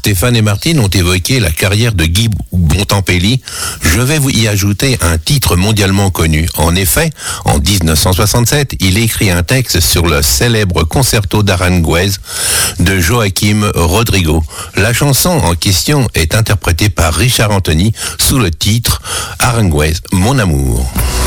Stéphane et Martine ont évoqué la carrière de Guy Bontempelli. Je vais vous y ajouter un titre mondialement connu. En effet, en 1967, il écrit un texte sur le célèbre concerto d'Aranjuez de Joaquim Rodrigo. La chanson en question est interprétée par Richard Anthony sous le titre Aranjuez, Mon amour.